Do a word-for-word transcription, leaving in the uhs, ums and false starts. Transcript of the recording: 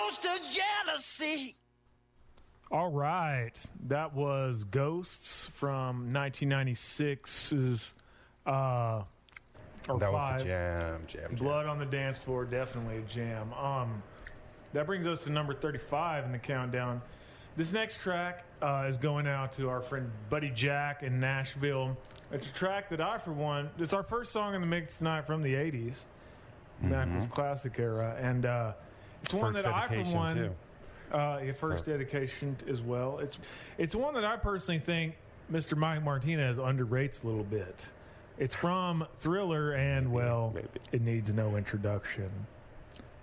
Ghost of jealousy. All right. That was Ghosts from nineteen ninety-six's uh, or that five. was a jam, jam, jam. Blood on the Dance Floor, definitely a jam. Um, that brings us to number thirty-five in the countdown. This next track uh, is going out to our friend Buddy Jack in Nashville. It's a track that I, for one, it's our first song in the mix tonight from the eighties, mm-hmm. Mackle's classic era, and uh, it's first one that I, for one, too. Uh, your first Sorry. dedication as well. It's it's one that I personally think Mister Mike Martinez underrates a little bit. It's from Thriller, and, well, Maybe. it needs no introduction.